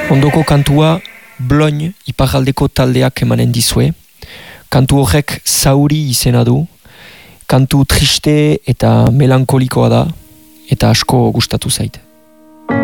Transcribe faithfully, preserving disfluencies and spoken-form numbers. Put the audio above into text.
Ondoko kantua Bloin iparraldeko taldeak emanen dizue. Kantu horrek Zauri izena du. Kantu triste eta melankolikoa da eta asko gustatu zait.